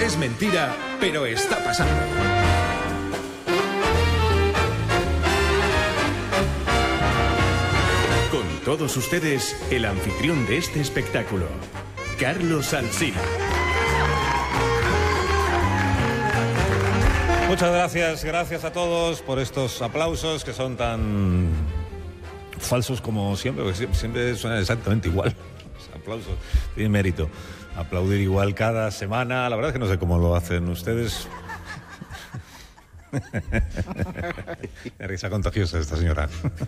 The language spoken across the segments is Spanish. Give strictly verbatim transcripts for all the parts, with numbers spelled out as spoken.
Es mentira, pero está pasando. Con todos ustedes, el anfitrión de este espectáculo, Carlos Alsina. Muchas gracias, gracias a todos por estos aplausos que son tan falsos como siempre, porque siempre suenan exactamente igual. Los aplausos tienen mérito. Aplaudir igual cada semana, la verdad es que no sé cómo lo hacen ustedes. Qué risa contagiosa esta señora.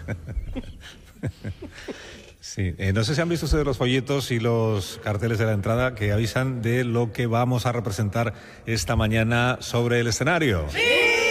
Sí, eh, no sé si han visto ustedes los folletos y los carteles de la entrada que avisan de lo que vamos a representar esta mañana sobre el escenario. ¡Sí!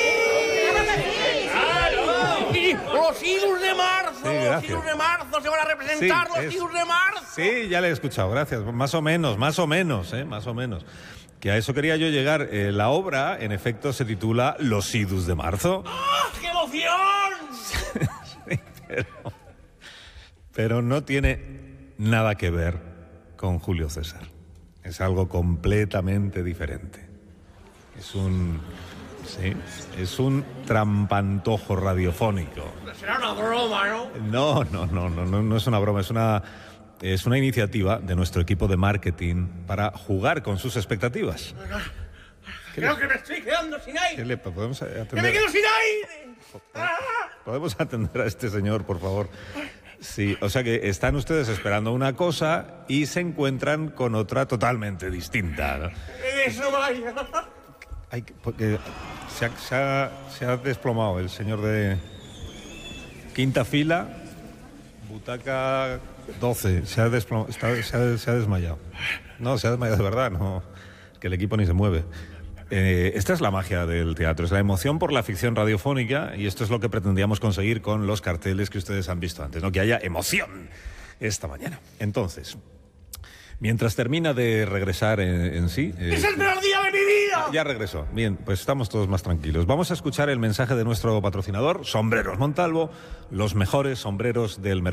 ¡Claro! ¡Los idus de marzo! Sí, ¡Los idus de marzo! ¡Se van a representar Sí, los es... idus de marzo! Sí, ya le he escuchado, gracias. Más o menos, más o menos, ¿eh? Más o menos. Que a eso quería yo llegar. Eh, la obra, en efecto, se titula Los idus de marzo. ¡Ah, qué emoción! Sí, pero, pero no tiene nada que ver con Julio César. Es algo completamente diferente. Es un... Sí, es un trampantojo radiofónico. Será una broma, ¿no? No, no, no, no, no, no es una broma, es una, es una iniciativa de nuestro equipo de marketing para jugar con sus expectativas. Creo que me estoy quedando sin aire. ¿Qué le podemos atender? ¡Que me quedo sin aire! ¿Podemos atender a este señor, por favor? Sí, o sea que están ustedes esperando una cosa y se encuentran con otra totalmente distinta, ¿no? ¡Eso vaya! Hay que- porque se ha, se ha- se ha desplomado el señor de quinta fila, butaca doce, se ha, desplomado, está- se ha, se ha desmayado. No, se ha desmayado de verdad, no, que el equipo ni se mueve. Eh, esta es la magia del teatro, es la emoción por la ficción radiofónica y esto es lo que pretendíamos conseguir con los carteles que ustedes han visto antes, ¿no? Que haya emoción esta mañana. Entonces, mientras termina de regresar en, en sí... eh, ¡Es el peor día de mi vida! ya regresó. Bien, pues estamos todos más tranquilos. Vamos a escuchar el mensaje de nuestro patrocinador, Sombreros Montalvo, los mejores sombreros del mercado.